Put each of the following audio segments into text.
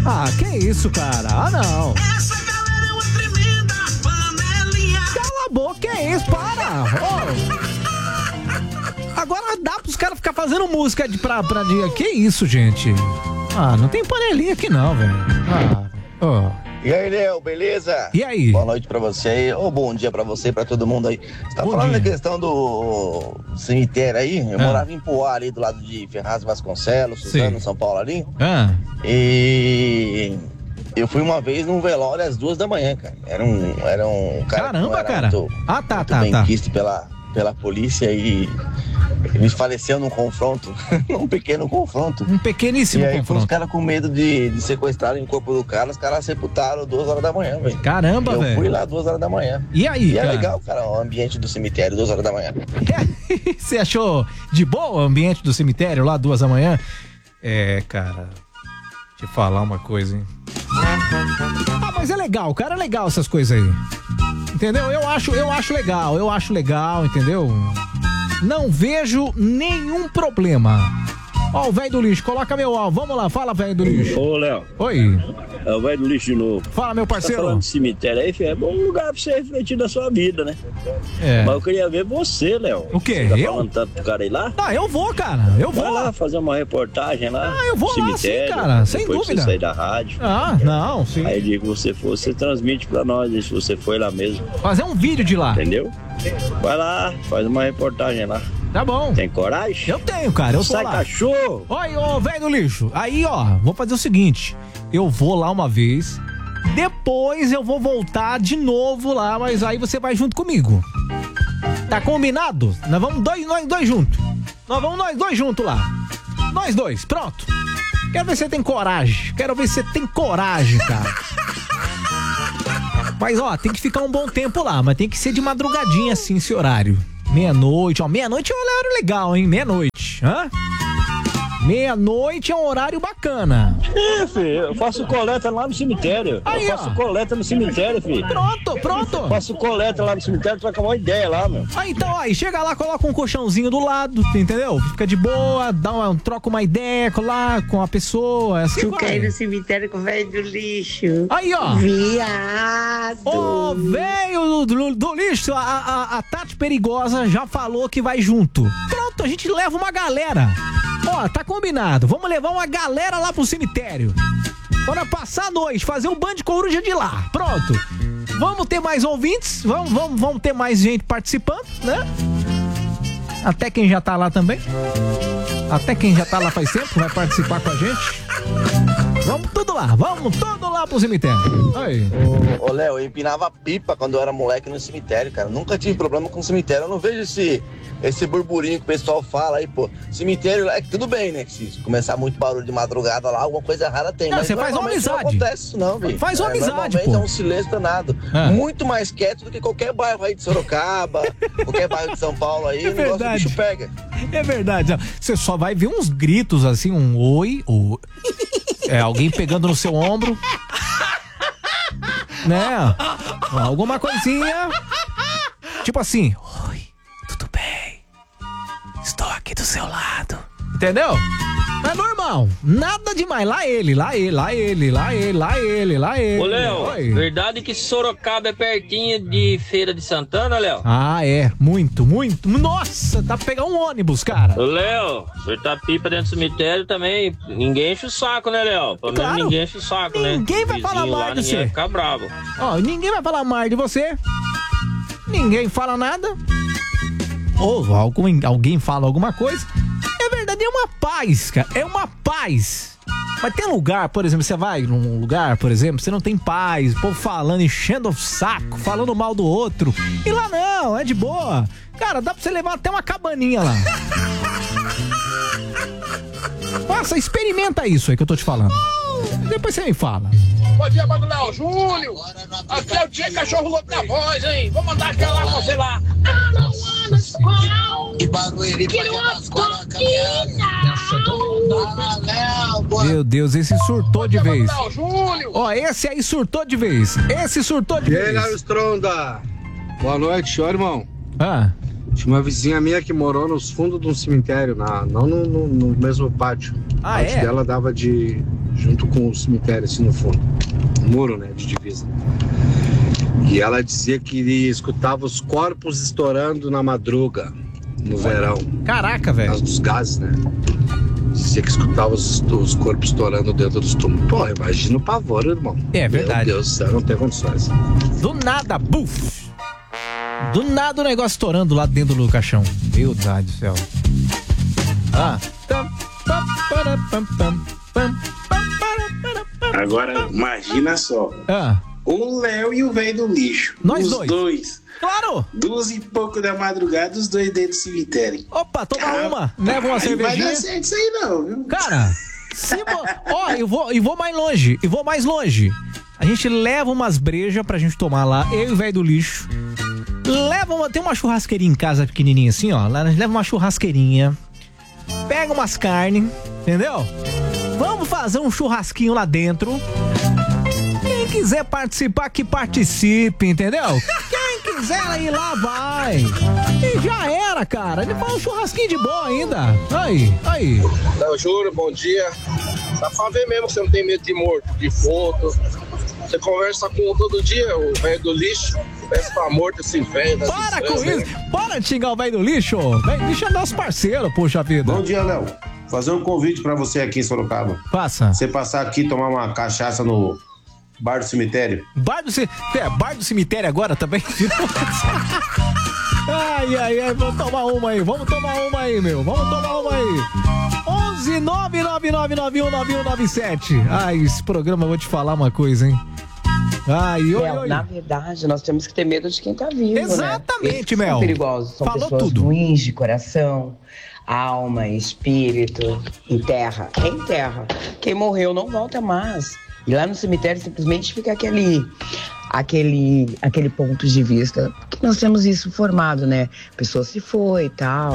Ah, que isso, cara? Ah, não. Essa galera é uma tremenda panelinha. Cala a boca, que isso? Para! Agora dá pros caras ficar fazendo música pra dia. Que isso, gente? Ah, não tem panelinha aqui não, velho. E aí, Léo, beleza? E aí? Boa noite pra você aí, ou bom dia pra você e pra todo mundo aí. Você tá Bom falando dia. da questão do cemitério aí? Eu morava em Poá, ali do lado de Ferraz e Vasconcelos, Suzano, São Paulo ali. E eu fui uma vez num velório às 2 da manhã, cara. Era um cara que não Caramba, era cara. muito bem quisto pela polícia e ele faleceu num confronto, num pequeno confronto. Um pequeníssimo e aí, confronto. os caras com medo de sequestrarem o corpo do cara, os caras sepultaram 2 horas da manhã, velho. Caramba, velho. Eu fui lá 2 horas da manhã. E aí, E é cara? legal, cara, o ambiente do cemitério, 2 horas da manhã. Você achou de boa o ambiente do cemitério lá 2 da manhã? É, cara, te falar uma coisa, hein? Ah, mas é legal, cara, é legal essas coisas aí. Entendeu? Eu acho legal, entendeu? Não vejo nenhum problema. Ó, o velho do lixo, coloca meu áudio. Vamos lá, fala, velho do lixo. Ô, Léo. Oi. É o velho do lixo de novo. Fala, meu parceiro. Tá falando de cemitério aí, filho, é bom lugar pra você refletir da sua vida, né? É. Mas eu queria ver você, Léo. O quê? Você tá Eu? falando tanto pro cara ir lá? Ah, eu vou, cara. Eu vou. Vai lá fazer uma reportagem lá. Ah, eu vou no lá, sim, cemitério, cara, sem depois dúvida. Você sair da rádio. Ah, não, sim. Aí o dia que você for, você transmite pra nós, aí, se você foi lá mesmo. Fazer um vídeo de lá. Entendeu? Vai lá, faz uma reportagem lá. Tá bom. Tem coragem? Eu tenho, cara. Eu Sai, vou lá. cachorro! Oi, ô, velho do lixo. Aí, ó, vou fazer o seguinte. Eu vou lá uma vez. Depois eu vou voltar de novo lá, mas aí você vai junto comigo. Tá combinado? Nós vamos nós dois juntos. Nós vamos nós dois juntos lá. Nós dois, pronto. Quero ver se você tem coragem. Quero ver se você tem coragem, cara. Mas, ó, tem que ficar um bom tempo lá, mas tem que ser de madrugadinha, assim, esse horário. Meia-noite, ó. Meia-noite é um horário legal, hein? Meia-noite, hã? Meia-noite é um horário bacana. É, filho, eu faço coleta lá no cemitério. Aí, eu faço ó. coleta no cemitério, filho. Pronto. Eu faço coleta lá no cemitério, troca uma ideia lá, meu. Aí, então, aí, chega lá, coloca um colchãozinho do lado, entendeu? Fica de boa, troca uma ideia lá com a pessoa, assim Tu vai. quer ir no cemitério com o velho do lixo. Aí, ó. Viado. Ô, velho do lixo, a Tati Perigosa já falou que vai junto. Pronto, a gente leva uma galera. Ó, tá combinado. Vamos levar uma galera lá pro cemitério. Bora passar a noite, fazer um bando de coruja de lá. Pronto. Vamos ter mais ouvintes, vamos ter mais gente participando, né? Até quem já tá lá também. Até quem já tá lá faz tempo vai participar com a gente. Vamos tudo lá pro cemitério. Aí. Ô, Léo, eu empinava pipa quando eu era moleque no cemitério, cara. Nunca tive problema com cemitério. Eu não vejo esse burburinho que o pessoal fala aí, pô. Cemitério, é que tudo bem, né? Se começar muito barulho de madrugada lá, alguma coisa errada tem. Não, mas você faz uma normalmente amizade. Não acontece isso não, velho. Faz uma amizade, normalmente pô. é um silêncio danado. Ah. Muito mais quieto do que qualquer bairro aí de Sorocaba, qualquer bairro de São Paulo aí. É o negócio do verdade. bicho pega. É verdade. Você só vai ver uns gritos assim, um oi, é alguém pegando no seu ombro. Né? Alguma coisinha. Tipo assim, oi, tudo bem? Estou aqui do seu lado. Entendeu? É normal. Nada demais. Lá ele. Ô, Léo, Oi. verdade que Sorocaba é pertinho de Feira de Santana, Léo? Ah, é. Muito. Nossa, dá pra pegar um ônibus, cara. Ô, Léo, soltar pipa dentro do cemitério também, ninguém enche o saco, né, Léo? Pelo menos Claro. ninguém enche o saco, né? Ninguém vai falar Vizinho mal lá, de ninguém vai você. ficar bravo. Ó, ninguém vai falar mais de você. Ninguém fala nada. Ou alguém fala alguma coisa. É verdade, é uma paz, cara. É uma paz. Mas tem lugar, por exemplo, você vai num lugar, por exemplo, você não tem paz, o povo falando, enchendo o saco, falando mal do outro. E lá não, é de boa. Cara, dá pra você levar até uma cabaninha lá. Nossa, experimenta isso aí que eu tô te falando. Depois você me fala. Bom dia, mano Léo Júlio. Aqui é o dia cachorro louco da voz, hein? Vou mandar aquela lá, você lá. Que Barueri pra Pascoal Meu Deus, esse surtou de vez. Léo Júlio. Ó, esse aí surtou de vez. Esse surtou de E aí, vez. Léo Stronda? Boa noite, ó, irmão. Ah, Tinha uma vizinha minha que morou nos fundos de um cemitério, não no mesmo pátio. Ah, O pátio é? dela dava de junto com o cemitério, assim, no fundo. Um muro, né, de divisa. E ela dizia que escutava os corpos estourando na madruga, no verão. Caraca, velho. Por causa dos gases, né? Dizia que escutava os corpos estourando dentro dos túmulos. Pô, imagina o pavor, irmão. É verdade. Meu Deus do céu, não tem condições. Do nada, buf! Do nada o negócio estourando lá dentro do caixão. Meu Deus do céu. Agora, imagina só. O Léo e o velho do lixo. Nós os dois. Claro! 2 e pouco da madrugada, os dois dentro do cemitério. Opa, toma uma. Leva uma cervejinha. Não vai dar certo isso aí não, viu? Cara, eu vou mais longe. Eu vou mais longe. A gente leva umas brejas pra gente tomar lá, eu e o velho do lixo. Tem uma churrasqueirinha em casa pequenininha assim, ó. Lá a gente leva uma churrasqueirinha. Pega umas carnes, entendeu? Vamos fazer um churrasquinho lá dentro. Quem quiser participar, que participe, entendeu? Quem quiser ir lá, vai. E já era, cara. Ele faz um churrasquinho de boa ainda. Aí. Léo Júnior, bom dia. Dá pra ver mesmo que você não tem medo de morto, de foto. Você conversa com todo dia, o velho do lixo. Peça pra morto esse velho. Para com isso. Para de xingar o velho do lixo. Velho do lixo é nosso parceiro, poxa vida. Bom dia, Léo. Fazer um convite pra você aqui em Sorocaba. Passa. Você passar aqui e tomar uma cachaça no Bar do Cemitério. Bar do Cemitério agora também? Ai, vamos tomar uma aí, meu. Vamos tomar uma aí. 11 999919197. Ai, esse programa, eu vou te falar uma coisa, hein? Mel, na verdade, nós temos que ter medo de quem tá vivo, Exatamente, né? Mel. São perigosos, são Falou pessoas tudo. ruins de coração, alma, espírito, em terra. Quem morreu não volta mais. E lá no cemitério simplesmente fica aquele ponto de vista. Porque nós temos isso formado, né? A pessoa se foi e tal,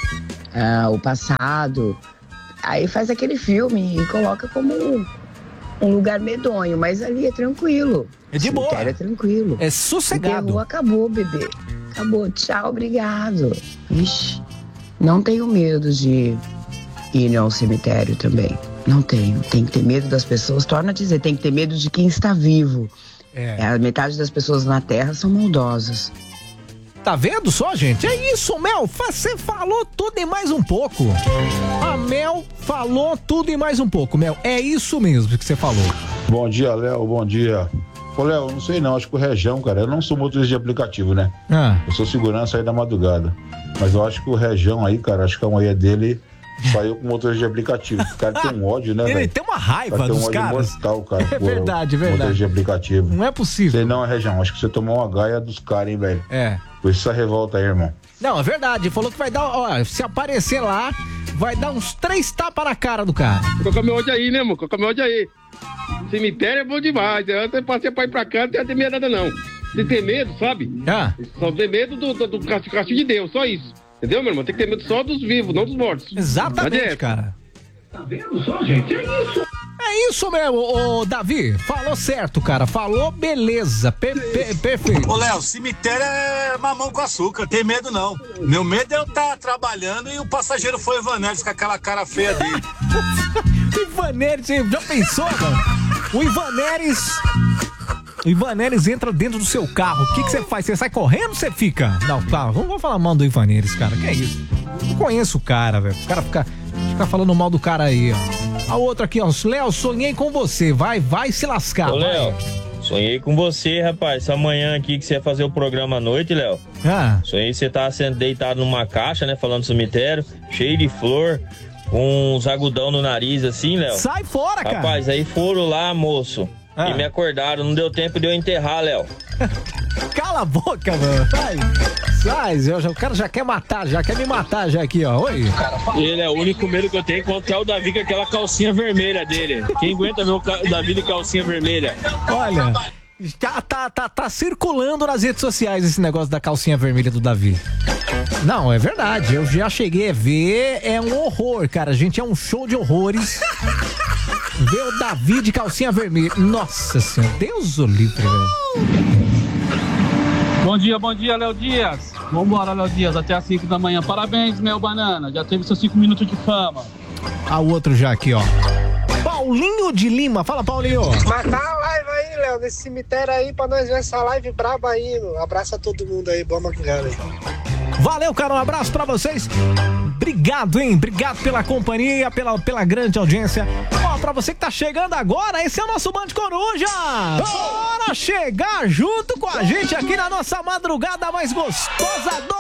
o passado. Aí faz aquele filme e coloca como um lugar medonho, mas ali é tranquilo. É de boa. O cemitério é tranquilo. É sossegado. Enterrou, acabou, bebê. Acabou. Tchau, obrigado. Ixi, não tenho medo de ir ao cemitério também. Não tenho. Tem que ter medo das pessoas. Torna a dizer, tem que ter medo de quem está vivo. A metade das pessoas na Terra são maldosas. Tá vendo só, gente? É isso, Mel. Você falou tudo e mais um pouco. A Mel falou tudo e mais um pouco, Mel. É isso mesmo que você falou. Bom dia, Léo. Bom dia. Ô, Léo, não sei não. Acho que o Rejão, cara, eu não sou motorista de aplicativo, né? Eu sou segurança aí da madrugada. Mas eu acho que o Rejão aí, cara, acho que a mulher dele saiu com motorista de aplicativo. O cara tem um ódio, né, velho? Ele tem uma raiva dos caras. Mortal, cara, é verdade. Motorista de aplicativo. Não é possível. Sei não, Rejão. Acho que você tomou uma gaia dos caras, hein, velho? Por isso essa revolta aí, irmão. Não, é verdade. Falou que vai dar, ó, se aparecer lá, vai dar uns 3 tapas na cara do cara. Coloca meu ódio aí, né, mano? Coloca meu ódio aí. Cemitério é bom demais. Eu passei pra ir pra cá, não tem medo nada, não. Você tem medo, sabe? Só tem medo do castigo de Deus, só isso. Entendeu, meu irmão? Tem que ter medo só dos vivos, não dos mortos. Exatamente, cara. Tá vendo só, gente? É isso. É isso mesmo, ô Davi. Falou certo, cara. Falou beleza. Perfeito. Ô, Léo, cemitério é mamão com açúcar. Tem medo, não. Meu medo é eu estar trabalhando e o passageiro foi o Ivanelis com aquela cara feia dele. Ivanelis, você já pensou, mano? O Ivanelis entra dentro do seu carro. O que você faz? Você sai correndo ou você fica? Não, tá, vamos falar mal do Ivanelis, cara. Que é isso? Não conheço o cara, velho. O cara fica falando mal do cara aí, ó. A outra aqui, ó. Léo, sonhei com você. Vai se lascar. Ô, Léo, sonhei com você, rapaz. Essa manhã aqui que você ia fazer o programa à noite, Léo. Sonhei que você tava sendo deitado numa caixa, né? Falando do cemitério, cheio de flor, com uns algodão no nariz, assim, Léo. Sai fora, cara. Rapaz, aí foram lá, moço. E me acordaram. Não deu tempo de eu enterrar, Léo. Cala a boca, mano. Sai, o cara já quer matar, já quer me matar já aqui, ó. Oi. Ele é o único medo que eu tenho contra o Davi com aquela calcinha vermelha dele. Quem aguenta ver o Davi de calcinha vermelha? Olha, tá circulando nas redes sociais esse negócio da calcinha vermelha do Davi. Não, é verdade. Eu já cheguei a ver. É um horror, cara. Gente, é um show de horrores. Ver o Davi de calcinha vermelha. Nossa senhora, Deus o livre, velho. Bom dia, Léo Dias. Vambora, Léo Dias, até às 5 da manhã. Parabéns, meu banana. Já teve seus 5 minutos de fama. O outro já aqui, ó. Paulinho de Lima. Fala, Paulinho. Mas dá a live aí, Léo, nesse cemitério aí, pra nós ver essa live braba aí. Abraço a todo mundo aí, boa madrugada aí. Valeu, cara, um abraço pra vocês. Obrigado, hein? Obrigado pela companhia, pela grande audiência. Ó, pra você que tá chegando agora, esse é o nosso Band Coruja. Bora chegar junto com a gente aqui na nossa madrugada mais gostosa do